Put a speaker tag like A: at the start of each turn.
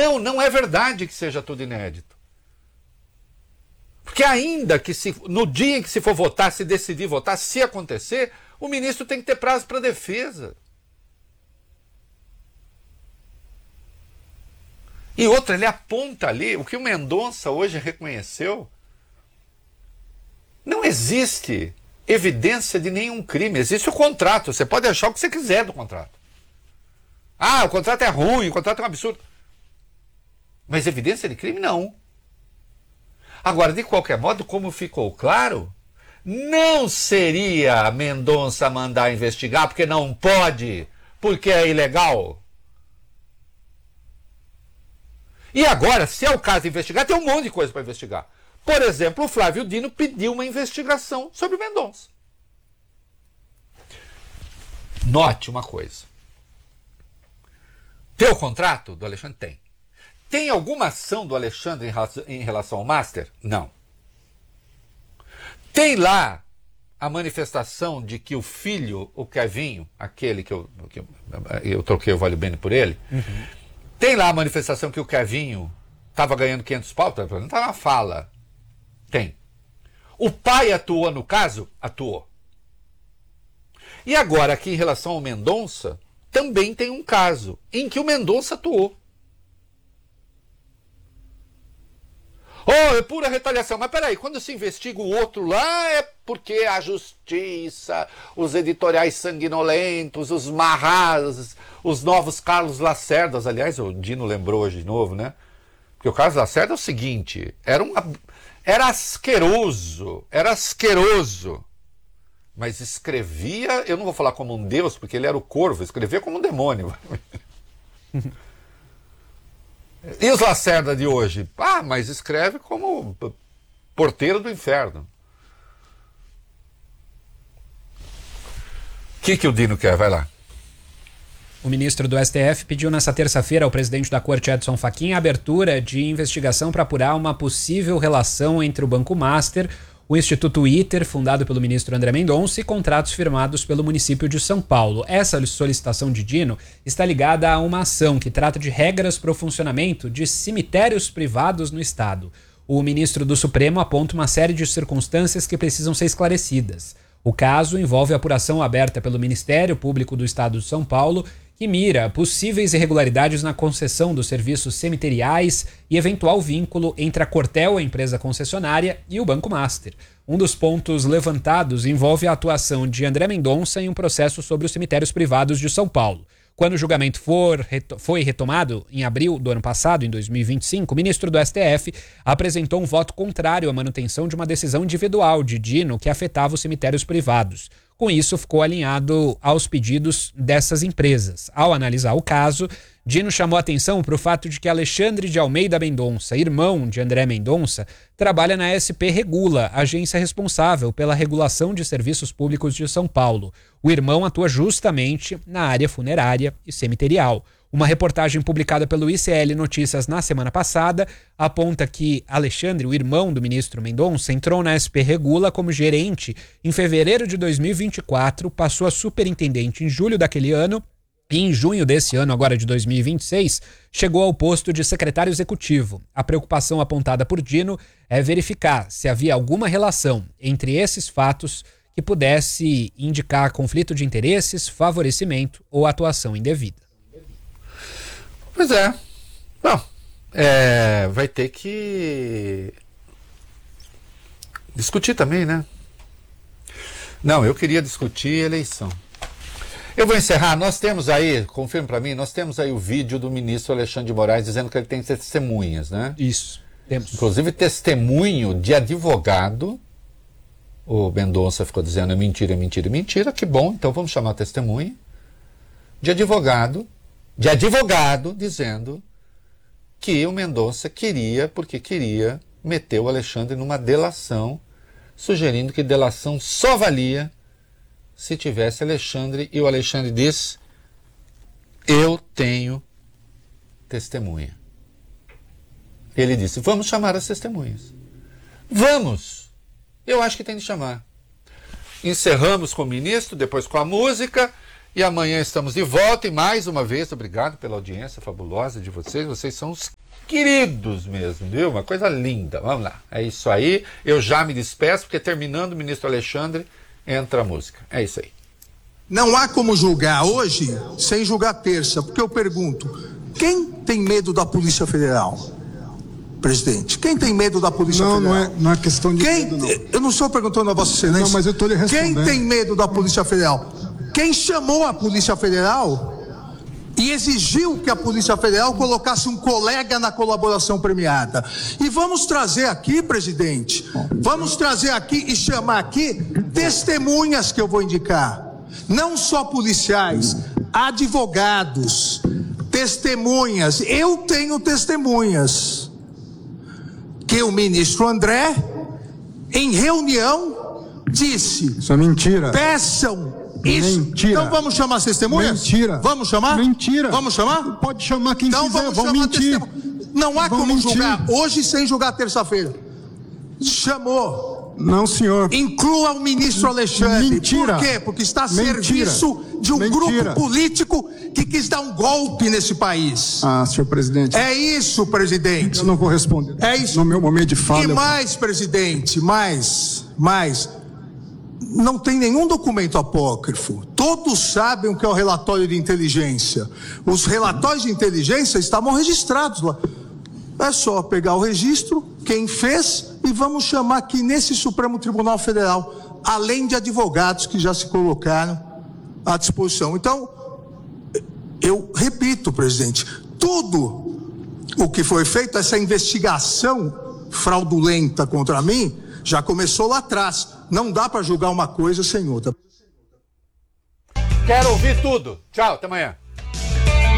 A: não é verdade que seja tudo inédito. Porque ainda que no dia em que se for votar, se decidir votar, se acontecer, o ministro tem que ter prazo para defesa. E outra, ele aponta ali, o que o Mendonça hoje reconheceu, não existe evidência de nenhum crime, existe o contrato, você pode achar o que você quiser do contrato. Ah, o contrato é ruim, o contrato é um absurdo. Mas evidência de crime, não. Agora, de qualquer modo, como ficou claro, não seria a Mendonça mandar investigar, porque não pode, porque é ilegal. E agora, se é o caso de investigar, tem um monte de coisa para investigar. Por exemplo, o Flávio Dino pediu uma investigação sobre o Mendonça. Note uma coisa. Tem o contrato do Alexandre? Tem. Tem alguma ação do Alexandre em relação ao Master? Não. Tem lá a manifestação de que o filho, o Kevinho, aquele que eu troquei o Vale Bene por ele, tem lá a manifestação que o Kevinho estava ganhando 500 pau, não está na fala. Tem. O pai atuou no caso? Atuou. E agora, aqui em relação ao Mendonça, também tem um caso em que o Mendonça atuou. Oh, é pura retaliação. Mas peraí, quando se investiga o outro lá, é porque a justiça, os editoriais sanguinolentos, os marras, os novos Carlos Lacerdas. Aliás, o Dino lembrou hoje de novo, né? Porque o Carlos Lacerda é o seguinte, era asqueroso, mas escrevia, eu não vou falar como um deus, porque ele era o corvo, escrevia como um demônio. E os Lacerda de hoje? Ah, mas escreve como porteiro do inferno. O que o Dino quer? Vai lá.
B: O ministro do STF pediu nesta terça-feira ao presidente da Corte, Edson Fachin, a abertura de investigação para apurar uma possível relação entre o Banco Master, o Instituto ITER, fundado pelo ministro André Mendonça, e contratos firmados pelo município de São Paulo. Essa solicitação de Dino está ligada a uma ação que trata de regras para o funcionamento de cemitérios privados no estado. O ministro do Supremo aponta uma série de circunstâncias que precisam ser esclarecidas. O caso envolve a apuração aberta pelo Ministério Público do Estado de São Paulo, que mira possíveis irregularidades na concessão dos serviços cemiteriais e eventual vínculo entre a Cortel, a empresa concessionária, e o Banco Master. Um dos pontos levantados envolve a atuação de André Mendonça em um processo sobre os cemitérios privados de São Paulo. Quando o julgamento foi retomado em abril do ano passado, em 2025, o ministro do STF apresentou um voto contrário à manutenção de uma decisão individual de Dino que afetava os cemitérios privados. Com isso, ficou alinhado aos pedidos dessas empresas. Ao analisar o caso, Dino chamou atenção para o fato de que Alexandre de Almeida Mendonça, irmão de André Mendonça, trabalha na SP Regula, agência responsável pela regulação de serviços públicos de São Paulo. O irmão atua justamente na área funerária e cemiterial. Uma reportagem publicada pelo ICL Notícias na semana passada aponta que Alexandre, o irmão do ministro Mendonça, entrou na SP Regula como gerente em fevereiro de 2024, passou a superintendente em julho daquele ano e em junho desse ano, agora de 2026, chegou ao posto de secretário executivo. A preocupação apontada por Dino é verificar se havia alguma relação entre esses fatos que pudesse indicar conflito de interesses, favorecimento ou atuação indevida.
A: Pois é. Bom, vai ter que discutir também, né? Não, eu queria discutir eleição. Eu vou encerrar. Nós temos aí, confirma para mim, nós temos aí o vídeo do ministro Alexandre de Moraes dizendo que ele tem testemunhas, né?
B: Isso, temos.
A: Inclusive testemunho de advogado. O Mendonça ficou dizendo é mentira, é mentira, é mentira. Que bom, então vamos chamar a testemunha. De advogado dizendo que o Mendonça porque queria meter o Alexandre numa delação, sugerindo que delação só valia se tivesse Alexandre, e o Alexandre disse: eu tenho testemunha. Ele disse: vamos chamar as testemunhas. Vamos! Eu acho que tem de chamar. Encerramos com o ministro, depois com a música, E amanhã estamos de volta e mais uma vez, obrigado pela audiência fabulosa de vocês. Vocês são os queridos mesmo, viu? Uma coisa linda. Vamos lá. É isso aí. Eu já me despeço, porque terminando o ministro Alexandre, entra a música. É isso aí.
C: Não há como julgar hoje sem julgar terça, porque eu pergunto, quem tem medo da Polícia Federal? Presidente, quem tem medo da Polícia Federal?
D: Não é questão de medo, não.
C: Eu não estou perguntando a Vossa Excelência.
D: Não, mas eu estou lhe respondendo.
C: Quem tem medo da Polícia Federal? Quem chamou a Polícia Federal e exigiu que a Polícia Federal colocasse um colega na colaboração premiada. E vamos trazer aqui, presidente, vamos trazer aqui e chamar aqui testemunhas que eu vou indicar. Não só policiais, advogados, testemunhas. Eu tenho testemunhas. Que o ministro André, em reunião, disse...
D: Isso é mentira.
C: Peçam isso.
D: Mentira.
C: Então vamos chamar as testemunhas?
D: Mentira.
C: Vamos chamar?
D: Mentira.
C: Vamos chamar?
D: Pode chamar quem
C: então
D: quiser,
C: vamos
D: vão
C: chamar
D: mentir.
C: Não há
D: Vão
C: como
D: mentir.
C: julgar hoje sem julgar terça-feira. Chamou.
D: Não, senhor.
C: Inclua o ministro Alexandre.
D: Mentira.
C: Por quê? Porque está a
D: Mentira.
C: serviço de um
D: Mentira.
C: grupo político que quis dar um golpe nesse país.
D: Ah, senhor presidente.
C: É isso, presidente.
D: Eu não vou responder.
C: É isso.
D: No meu momento de fala.
C: E mais, presidente, mais. Não tem nenhum documento apócrifo. Todos sabem o que é o relatório de inteligência. Os relatórios de inteligência estavam registrados lá. É só pegar o registro, quem fez, e vamos chamar aqui nesse Supremo Tribunal Federal, além de advogados que já se colocaram à disposição. Então, eu repito, presidente, tudo o que foi feito, essa investigação fraudulenta contra mim, já começou lá atrás. Não dá para julgar uma coisa sem outra.
A: Quero ouvir tudo. Tchau, até amanhã.